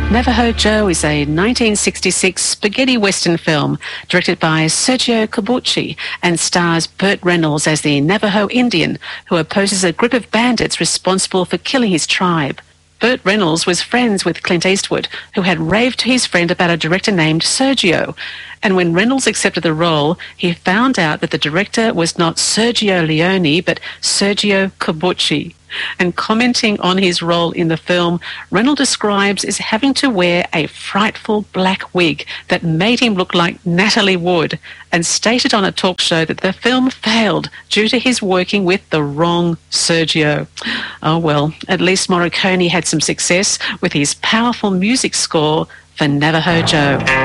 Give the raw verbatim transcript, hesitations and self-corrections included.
Navajo Joe is a nineteen sixty-six spaghetti western film directed by Sergio Corbucci and stars Burt Reynolds as the Navajo Indian who opposes a group of bandits responsible for killing his tribe. Burt Reynolds was friends with Clint Eastwood, who had raved to his friend about a director named Sergio. And when Reynolds accepted the role, he found out that the director was not Sergio Leone, but Sergio Corbucci. And commenting on his role in the film, Reynolds describes as having to wear a frightful black wig that made him look like Natalie Wood, and stated on a talk show that the film failed due to his working with the wrong Sergio. Oh well, at least Morricone had some success with his powerful music score for Navajo Joe.